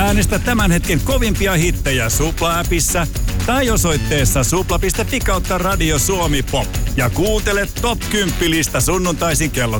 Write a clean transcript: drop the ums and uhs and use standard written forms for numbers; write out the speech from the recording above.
Äänestä tämän hetken kovimpia hittejä Supla-appissa tai osoitteessa supla.fi/Radio Suomi Pop. Ja kuuntele Top 10 -lista sunnuntaisin kello